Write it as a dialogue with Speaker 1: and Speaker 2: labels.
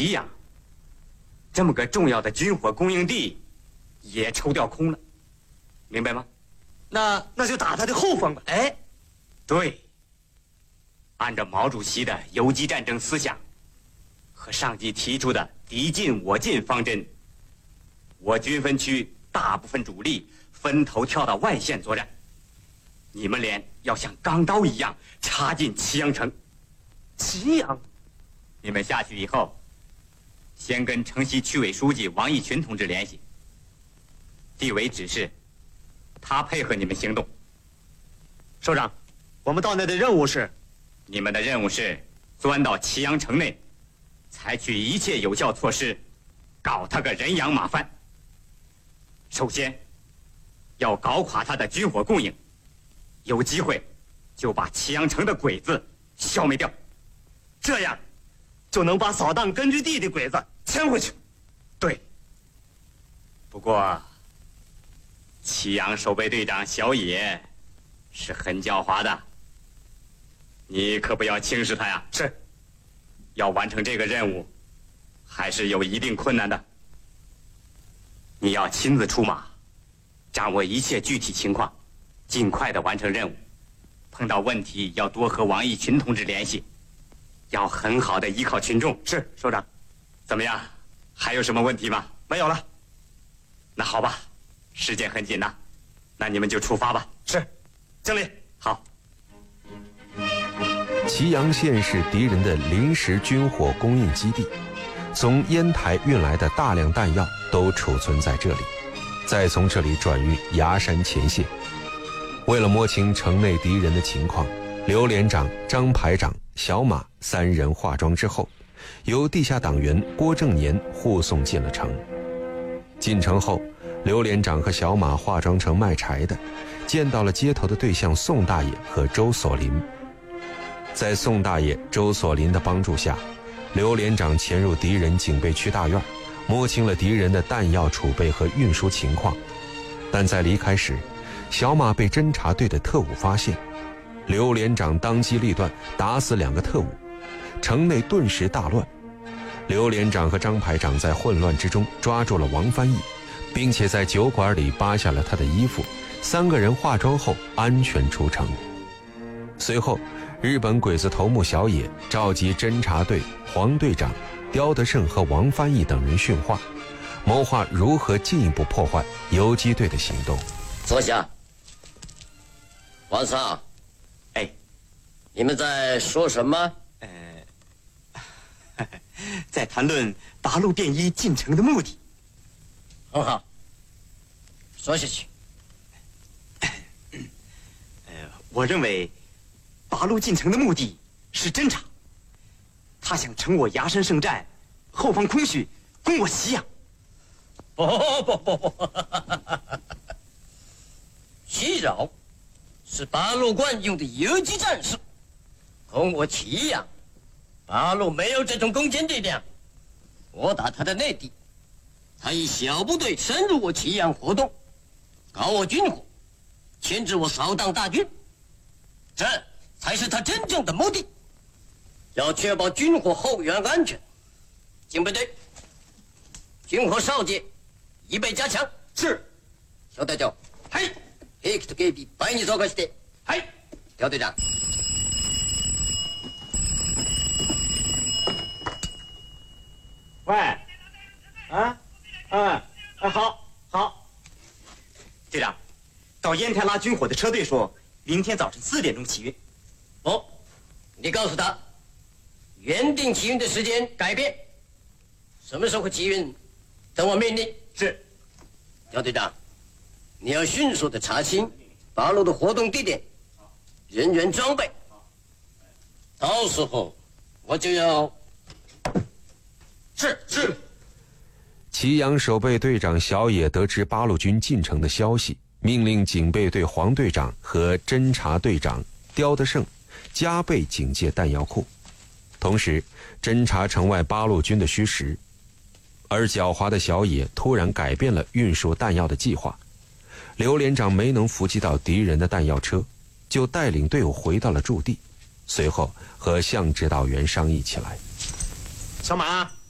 Speaker 1: 祁阳这么个重要的军火供应地也抽调空了，明白吗？
Speaker 2: 那就打他的后方吧。
Speaker 1: 哎，对，按照毛主席的游击战争思想和上级提出的敌进我进方针，我军分区大部分主力分头跳到外线作战，你们连要像钢刀一样插进祁阳城。
Speaker 2: 祁阳，
Speaker 1: 你们下去以后，先跟城西区委书记王义群同志联系，地委指示他配合你们行动。
Speaker 2: 首长，我们到那的任务是？
Speaker 1: 你们的任务是钻到祁阳城内，采取一切有效措施，搞他个人仰马翻。首先，要搞垮他的军火供应，有机会就把祁阳城的鬼子消灭掉，
Speaker 2: 这样就能把扫荡根据地的鬼子牵回去。
Speaker 1: 对。不过，祁阳守备队长小野是很狡猾的，你可不要轻视他呀。
Speaker 2: 是。
Speaker 1: 要完成这个任务，还是有一定困难的。你要亲自出马，掌握一切具体情况，尽快的完成任务。碰到问题要多和王义群同志联系，要很好的依靠群众。
Speaker 2: 是，首长。
Speaker 1: 怎么样？还有什么问题吗？
Speaker 2: 没有了。
Speaker 1: 那好吧，时间很紧呐，那你们就出发吧。
Speaker 2: 是，经理。
Speaker 1: 好。
Speaker 3: 祁阳县是敌人的临时军火供应基地，从烟台运来的大量弹药都储存在这里，再从这里转运崖山前线。为了摸清城内敌人的情况，刘连长、张排长、小马三人化妆之后，由地下党员郭正年护送进了城。进城后，刘连长和小马化妆成卖柴的，见到了街头的对象宋大爷和周锁林。在宋大爷、周锁林的帮助下，刘连长潜入敌人警备区大院，摸清了敌人的弹药储备和运输情况。但在离开时，小马被侦察队的特务发现，刘连长当机立断，打死2个特务，城内顿时大乱。刘连长和张排长在混乱之中抓住了王翻译，并且在酒馆里扒下了他的衣服，3个人化妆后安全出城。随后，日本鬼子头目小野召集侦察队、黄队长、刁德胜和王翻译等人训话，谋划如何进一步破坏游击队的行动。
Speaker 4: 坐下。王上，
Speaker 1: 哎，
Speaker 4: 你们在说什么？
Speaker 1: 在谈论八路便衣进城的目的。
Speaker 4: 很好，说下去。
Speaker 1: 我认为八路进城的目的是侦察，他想乘我崖山圣战，后方空虚，攻我祁阳。
Speaker 4: 不，袭扰是八路惯用的游击战术，攻我祁阳，八路没有这种攻坚力量。我打他的内地，他以小部队深入我祁阳活动，搞我军火，牵制我扫荡大军，这才是他真正的目的。要确保军火后援安全，警备队军火哨戒预备加强。
Speaker 2: 是。
Speaker 4: 小隊長。はい。兵器と警備倍に増加して。はい。小隊長。
Speaker 2: 喂，好。
Speaker 1: 队长，到烟台拉军火的车队说，明天早晨4点钟起运。
Speaker 4: 哦，你告诉他，原定起运的时间改变，什么时候起运，等我命令。
Speaker 1: 是。
Speaker 4: 姚队长，你要迅速的查清八路的活动地点、人员装备，到时候我就要。
Speaker 2: 是。
Speaker 3: 祁阳守备队长小野得知八路军进城的消息，命令警备队黄队长和侦察队长刁德胜加倍警戒弹药库，同时侦察城外八路军的虚实。而狡猾的小野突然改变了运输弹药的计划，刘连长没能伏击到敌人的弹药车，就带领队伍回到了驻地，随后和向指导员商议起来。
Speaker 2: 小马，